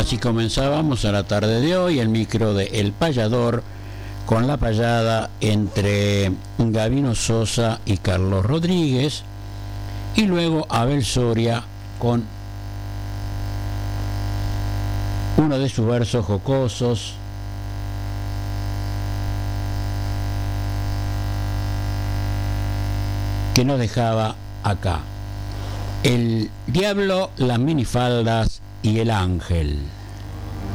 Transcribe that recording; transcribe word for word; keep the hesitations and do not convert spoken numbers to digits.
Así comenzábamos a la tarde de hoy el micro de El Payador, con la payada entre Gabino Sosa y Carlos Rodríguez, y luego Abel Soria con uno de sus versos jocosos, que nos dejaba acá: el diablo, las minifaldas y el ángel.